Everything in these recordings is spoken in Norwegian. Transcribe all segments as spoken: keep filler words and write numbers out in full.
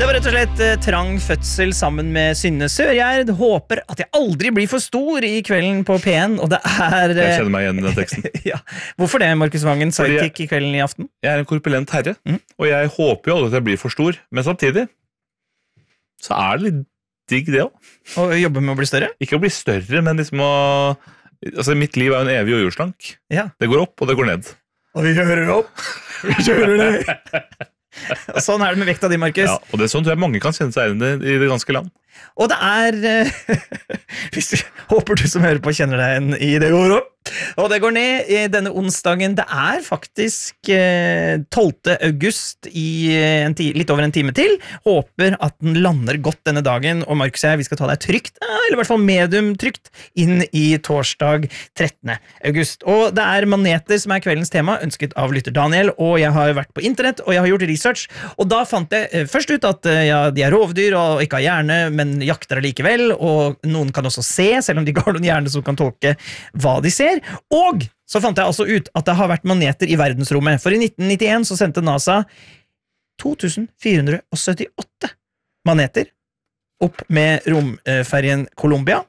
Det var rett og slett eh, trang fødsel sammen med Synne Sørgjerd. Håper at jeg aldri blir for stor i kvelden på P en, og det er... Eh, jeg kjenner meg igjen i den teksten. ja. Hvorfor det, Markus Vangen, sidekick i Kvelden i aften? Jeg er en korpulent herre, mm. og jeg håper jo aldri at jeg blir for stor, men samtidig så er det litt digg det også. Og jobbe med å bli større? Ikke å bli større, men liksom å... Altså, mitt liv er jo en evig jojorslank. Ja. Det går opp, og det går ned. Og vi kjører opp, vi kjører ned. Og sånn er det med vekta di, Markus. Ja, og det er sånn tror jeg mange kan kjenne seg igjen i det ganske land. Og det er hvis du, Håper du som hører på kjenner deg igjen i det går opp. Og det går ned i denne onsdagen. Det er faktisk tolvte august i en ti, litt over en time til. Håper at den lander godt denne dagen. Og Markus og jeg, vi skal ta deg trygt, eller i hvert fall medium trygt, inn i torsdag trettende august. Og det er maneter som er kveldens tema, ønsket av lytter Daniel. Og jeg har vært på internett, og jeg har gjort research. Og da fant jeg først ut at ja, de er rovdyr og ikke har hjerne, men jakter allikevel. Og noen kan også se, selv om de ikke har noen hjerne som kan tolke hva de ser. Og så fant jeg altså ut at det har vært maneter i verdensrommet. For i nitten nittien så sendte NASA to tusen fire hundre syttiåtte maneter opp med romferien Columbia.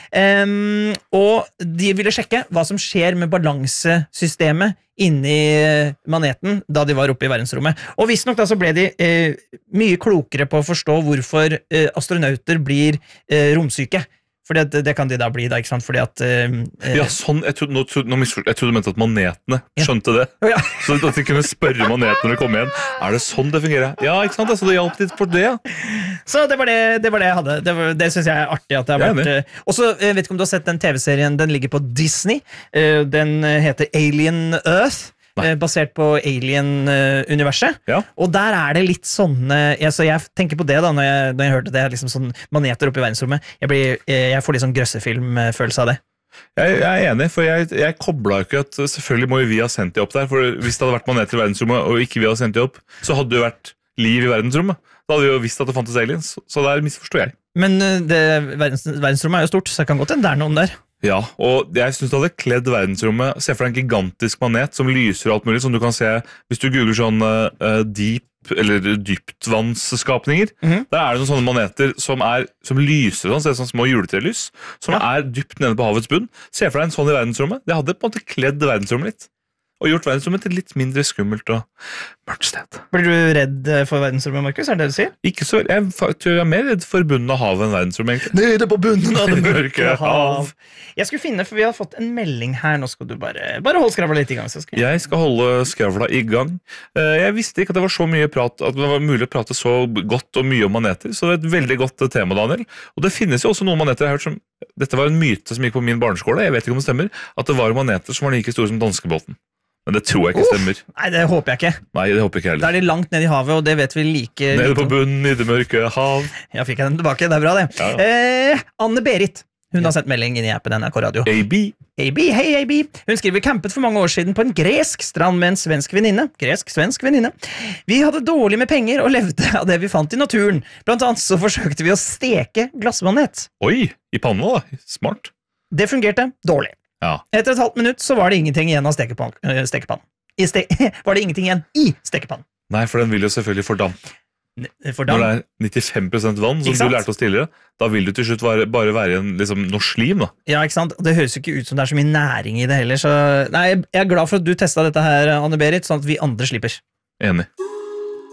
Um, og de ville sjekke hva som skjer med balansesystemet inni maneten da de var oppe i verdensrommet. Og visstnok da så ble de eh, mye klokere på å forstå hvorfor eh, astronauter blir eh, romsyke. For det, det kan de da bli da, ikke sant? Fordi at... Uh, ja, sånn, jeg trodde, nå, trodde, nå jeg trodde du mente at manetene skjønte det. Ja. Så at de kunne spørre manetene når de kom igjen. Er det sånn det fungerer? Ja, ikke sant? Så det hjalp litt for det, ja. Så det var det, det, var det jeg hadde. Det, var, det synes jeg er artig at det har vært... Uh, og så, jeg vet ikke om du har sett den T V-serien, den ligger på Disney. Uh, den heter Alien Earth. Nei. Basert på Alien-universet. Ja. Og der er det litt sånne jeg, så jeg tenker på det da når jeg, når jeg hørte det, liksom sånn maneter oppe i verdensrommet. Jeg, blir, jeg får litt sånn grøssefilm-følelse av det. Jeg, jeg er enig, for jeg, jeg koblet ikke at selvfølgelig må vi ha sendt de opp der, for hvis det hadde vært maneter i verdensrommet og ikke vi hadde sendt de opp, så hadde det jo vært liv i verdensrommet. Da hadde vi jo visst at det fantes aliens, så der misforstår jeg. Men det, verdens, verdensrommet er jo stort, så det kan godt hende det er noen der. Ja, og jeg synes det hadde kledd verdensrommet. Se for deg en gigantisk manet som lyser og alt mulig, som du kan se hvis du googler sånn uh, deep eller dyptvannsskapninger. Mm-hmm. Der er det noen sånne maneter som, er, som lyser sånn, sånn små juletrelys, som ja. Er dypt nede på havets bunn. Se for deg en sånn i verdensrommet. Det hadde på en måte kledd verdensrommet litt. Og gjort verdensrommet til litt mindre skummelt og mørkt sted. Blir du redd for verdensrommet, Markus? Er det det du sier? Ikke så veldig. Jeg tror jeg er mer redd for bunnen av havet enn verdensrommet, egentlig. Nede på bunnen av det mørke hav. Jeg skulle finne, for vi har fått en melding her. Nå skal du bare, bare holde skravla litt i gang. Så skal jeg. jeg skal holde skravla i gang. Jeg visste ikke at det var så mye prat, at det var mulig å prate så godt og mye om maneter, så det er et veldig godt tema, Daniel. Og det finnes jo også noen maneter jeg har hørt som, dette var en myte som gikk på min barneskole, jeg vet ikke om det stemmer, at det var maneter som var like store som danskebåten. Men det tror jeg ikke stemmer. Uh, nei, det håper jeg ikke. Nei, det håper jeg ikke heller. Da er de langt ned i havet, og det vet vi like... Nede på bunnen i det mørke hav. Ja, fikk jeg den tilbake, det er bra det. Ja, ja. Eh, Anne-Berit, hun ja. Har sendt melding inn i appen N R K Radio. A B. A B, hei A B. Hun skriver campet for mange år siden på en gresk strand med en svensk venninne. Gresk-svensk venninne. Vi hadde dårlig med penger og levde av det vi fant i naturen. Blant annet så forsøkte vi å steke glassmanet. Oi, i panna da. Smart. Det fungerte dårlig. Ja. Etter et halvt minutt så var det ingenting igjen av stekepan stekepannen. I ste var det ingenting igjen i stekepannen. Nei, for den vil jo selvfølgelig fordampe. Fordamp. Når det er nittifem prosent vann, som du lærte oss tidligere, da vil du til slutt bare, bare være en liksom, norsk lim. Da. Ja, ikke sant? Det høres jo ikke ut som det er så mye næring i det heller. Så nei, jeg er glad for at du testet dette her, Anne-Berit, sånn at vi andre slipper. Enig.